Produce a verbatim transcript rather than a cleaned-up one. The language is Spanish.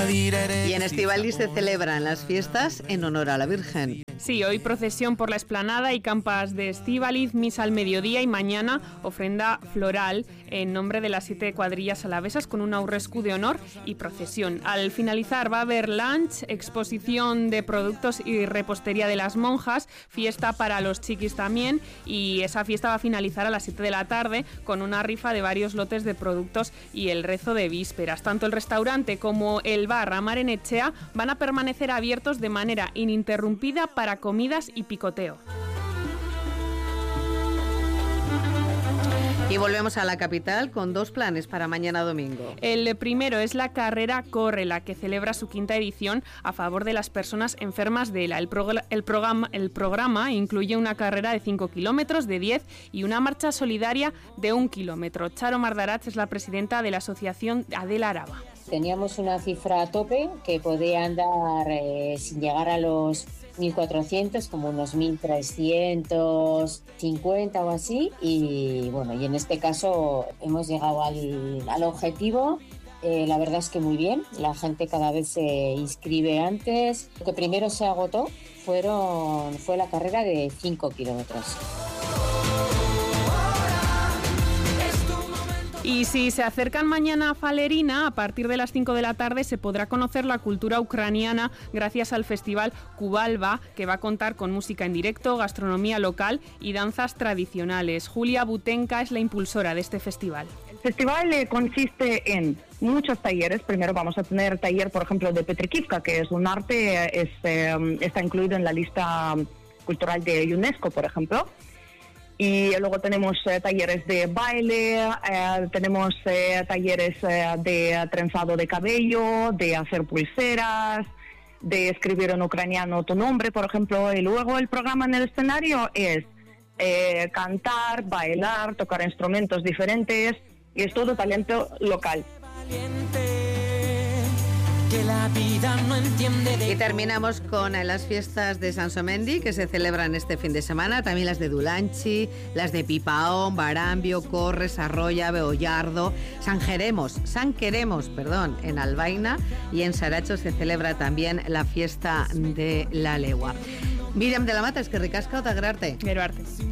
Y en Estivaliz se celebran las fiestas en honor a la Virgen. Sí, hoy procesión por la explanada y campas de Estíbaliz, misa al mediodía y mañana ofrenda floral en nombre de las siete cuadrillas alavesas con un aurrescu de honor y procesión. Al finalizar va a haber lunch, exposición de productos y repostería de las monjas, fiesta para los chiquis también, y esa fiesta va a finalizar a las siete de la tarde con una rifa de varios lotes de productos y el rezo de vísperas. Tanto el restaurante como el bar Amaren Etxea van a permanecer abiertos de manera ininterrumpida para comidas y picoteo. Y volvemos a la capital con dos planes para mañana domingo. El primero es la carrera Córrela, que celebra su quinta edición a favor de las personas enfermas de ELA. El, prog- el, programa, el programa incluye una carrera de cinco kilómetros, de diez y una marcha solidaria de un kilómetro. Charo Mardarach es la presidenta de la asociación Adela Araba. Teníamos una cifra a tope que podía andar eh, sin llegar a los mil cuatrocientos, como unos mil trescientos cincuenta o así, y bueno, y en este caso hemos llegado al, al objetivo. Eh, la verdad es que muy bien, la gente cada vez se inscribe antes. Lo que primero se agotó fueron, fue la carrera de cinco kilómetros. Y si se acercan mañana a Falerina, a partir de las cinco de la tarde se podrá conocer la cultura ucraniana gracias al festival Kubalba, que va a contar con música en directo, gastronomía local y danzas tradicionales. Julia Butenka es la impulsora de este festival. El festival eh, consiste en muchos talleres. Primero vamos a tener taller, por ejemplo, de Petrikivka, que es un arte, eh, es, eh, está incluido en la lista cultural de UNESCO, por ejemplo. Y luego tenemos eh, talleres de baile, eh, tenemos eh, talleres eh, de trenzado de cabello, de hacer pulseras, de escribir en ucraniano tu nombre, por ejemplo. Y luego el programa en el escenario es eh, cantar, bailar, tocar instrumentos diferentes, y es todo talento local. Que la vida no entiende de... Y terminamos con las fiestas de Sansomendi, que se celebran este fin de semana, también las de Dulanchi, las de Pipaón, Barambio, Corres, Arroya, Beollardo, San Jeremos, San Queremos, perdón, en Albaina, y en Saracho se celebra también la fiesta de la legua. Miriam de la Mata, es que ricasca o t'agrarte? Gero arte.